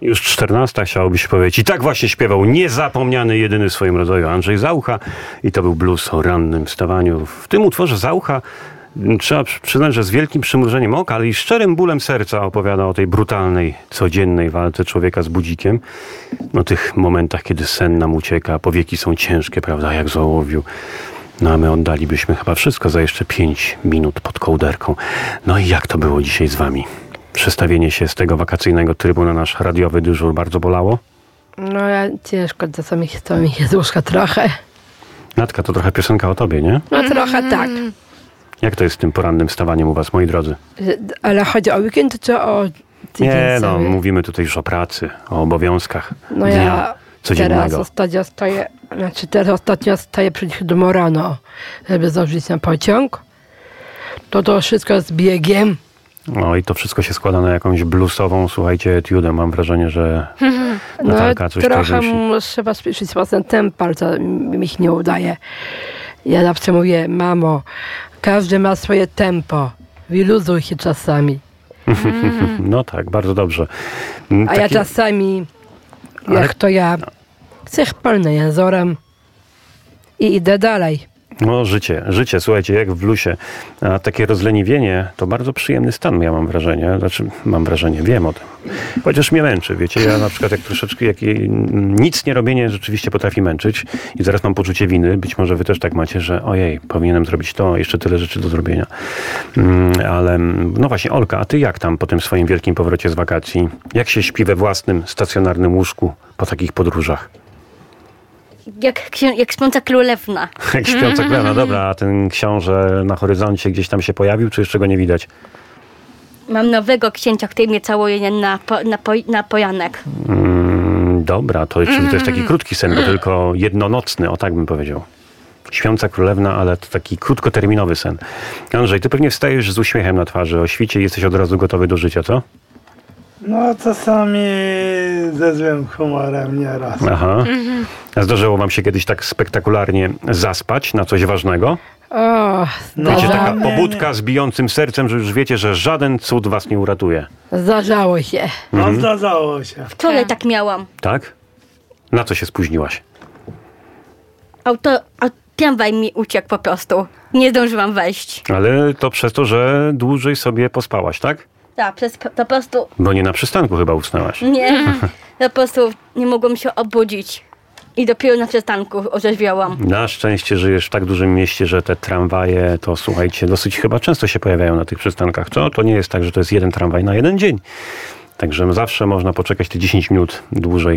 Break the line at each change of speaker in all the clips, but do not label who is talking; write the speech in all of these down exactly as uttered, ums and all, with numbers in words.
Już czternasta, chciałoby się powiedzieć. I tak właśnie śpiewał niezapomniany, jedyny w swoim rodzaju Andrzej Zaucha. I to był blues o rannym wstawaniu. W tym utworze Zaucha trzeba przyznać, że z wielkim przymrużeniem oka, ale i szczerym bólem serca opowiada o tej brutalnej, codziennej walce człowieka z budzikiem. O tych momentach, kiedy sen nam ucieka, powieki są ciężkie, prawda, jak z ołowiu. No a my oddalibyśmy chyba wszystko za jeszcze pięć minut pod kołderką. No i jak to było dzisiaj z wami? Przestawienie się z tego wakacyjnego trybu na nasz radiowy dyżur bardzo bolało?
No ja ciężko, czasami to mi się złuszka trochę.
Natka, to trochę piosenka o tobie, nie?
No trochę tak.
Jak to jest z tym porannym wstawaniem u was, moi drodzy?
Ale chodzi o weekend czy o tydzień
Nie, no,
cały?
mówimy tutaj już o pracy, o obowiązkach
No
dnia
ja
codziennego.
teraz ostatnio stoję, znaczy teraz ostatnio stoję przed siódmą rano, żeby zdążyć na pociąg. To to wszystko z biegiem.
No i to wszystko się składa na jakąś bluesową, słuchajcie, etiudę. Mam wrażenie, że Natalka
no,
coś
trochę
tutaj musi.
trzeba spieszyć własny tempo, ale to mi się nie udaje. Ja zawsze mówię, mamo, każdy ma swoje tempo. Wyluzuj się czasami.
No tak, bardzo dobrze.
A
Takie...
ja czasami, jak
Ale-
to ja, chcę pełnym jęzorem i idę dalej.
No życie, życie, słuchajcie, jak w bluesie. A takie rozleniwienie to bardzo przyjemny stan, ja mam wrażenie. Znaczy, mam wrażenie, wiem o tym. Chociaż mnie męczy, wiecie, ja na przykład jak troszeczkę, jak nic nie robienie rzeczywiście potrafi męczyć i zaraz mam poczucie winy, być może wy też tak macie, że ojej, powinienem zrobić to, jeszcze tyle rzeczy do zrobienia. Mm, ale no właśnie, Olka, a ty jak tam po tym swoim wielkim powrocie z wakacji? Jak się śpi we własnym, stacjonarnym łóżku po takich podróżach?
Jak, księ- jak śpiąca królewna.
Jak śpiąca królewna, dobra, a ten książę na horyzoncie gdzieś tam się pojawił, czy jeszcze go nie widać?
Mam nowego księcia, który mnie całuje na, po, na, po, na pojanek.
Mm, dobra, to, czyli to jest taki krótki sen, bo tylko jednonocny, o tak bym powiedział. Śpiąca królewna, ale to taki krótkoterminowy sen. Andrzej, ty pewnie wstajesz z uśmiechem na twarzy o świcie i jesteś od razu gotowy do życia, co?
No czasami ze złym humorem nieraz.
Aha. A zdarzyło wam się kiedyś tak spektakularnie zaspać na coś ważnego?
O,
No.
Wiecie,
zdarza,
taka
nie,
pobudka z bijącym sercem, że już wiecie, że żaden cud was nie uratuje.
zdarzało się.
No zdarzało się.
Wczoraj tak miałam.
Tak? Na co się spóźniłaś?
Auto, a tramwaj mi uciekł po prostu. Nie zdążyłam wejść.
Ale to przez to, że dłużej sobie pospałaś, tak?
Tak, przez, to po prostu
Bo nie na przystanku chyba usnęłaś.
nie. Po prostu nie mogłam się obudzić. I dopiero na przystanku orzeźwiałam.
Na szczęście żyjesz w tak dużym mieście, że te tramwaje, to słuchajcie, dosyć chyba często się pojawiają na tych przystankach. To, to nie jest tak, że to jest jeden tramwaj na jeden dzień. Także zawsze można poczekać te dziesięć minut dłużej.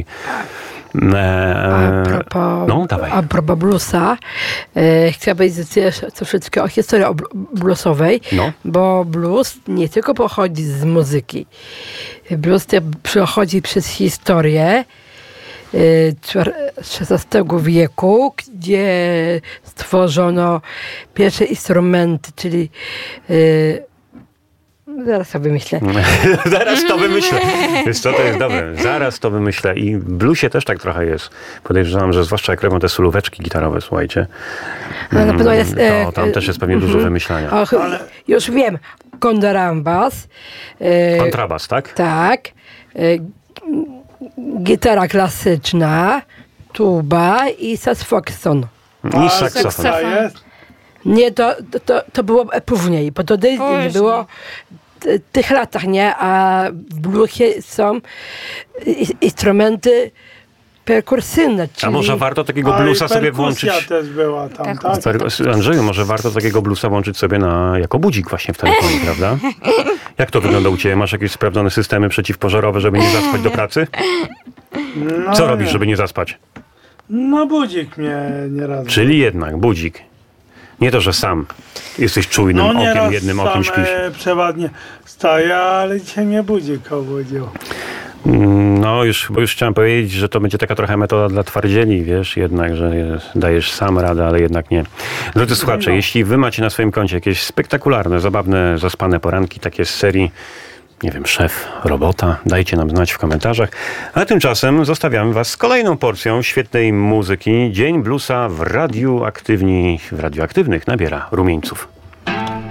A propos,
no, dawaj.
a propos bluesa, e, chciałabym powiedzieć troszeczkę o historii o blu- bluesowej,
No.
bo blues nie tylko pochodzi z muzyki. Blues też przechodzi przez historię e, czwar- szesnastego wieku, gdzie stworzono pierwsze instrumenty, czyli e, zaraz sobie myślę.
Zaraz to wymyślę. Wiesz co, to jest dobre. Zaraz to wymyślę. I w bluesie też tak trochę jest. Podejrzewam, że zwłaszcza jak robią te solóweczki gitarowe, słuchajcie.
No, na pewno jest, e,
To tam też jest pewnie dużo wymyślania.
Och, już wiem, kontrabas. E,
Kontrabas, tak?
tak. E, gitara klasyczna, tuba i saksofon.
I saksofon.
A jest?
Nie, to, to- to, to było później, bo to nie
Później.
było w tych latach, nie? A w bluesie są i- instrumenty perkusyjne, czyli...
A może warto takiego
A i
bluesa sobie
perkusja
włączyć?
też była tam,
Tak.
tak?
Per- Andrzeju, może warto takiego bluesa włączyć sobie na, jako budzik właśnie w telefonie, prawda? Jak to wygląda u ciebie? Masz jakieś sprawdzone systemy przeciwpożarowe, żeby nie zaspać do pracy?
No,
Co
nie.
robisz, żeby nie zaspać?
No budzik mnie nieraz.
Czyli jednak budzik. Nie to, że sam jesteś czujnym
no,
okiem,
nieraz
jednym okiem
sam,
śpisz.
e, przeważnie staję, ale dzisiaj mnie budzik obudził.
No już, bo już chciałem powiedzieć, że to będzie taka trochę metoda dla twardzieli, wiesz, jednak, że dajesz sam radę, ale jednak nie. Drodzy słuchacze,
no.
jeśli wy macie na swoim koncie jakieś spektakularne, zabawne, zaspane poranki, takie z serii, nie wiem, szef, robota, dajcie nam znać w komentarzach. A tymczasem zostawiamy was z kolejną porcją świetnej muzyki. Dzień bluesa w Radiu Aktywni, w Radiu Aktywnych nabiera rumieńców.